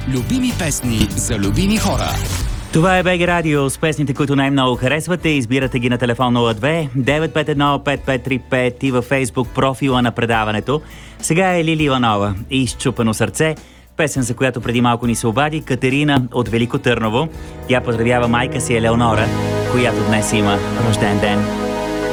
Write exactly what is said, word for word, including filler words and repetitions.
Любими песни за любими хора. Това е БГ Радио с песните, които най-много харесвате. Избирате ги на телефон нула две девет пет едно пет пет три пет и във Фейсбук профила на предаването. Сега е Лили Иванова и Изчупено сърце. Песен, за която преди малко ни се обади Катерина от Велико Търново. Тя поздравява майка си Елеонора, която днес има рожден ден.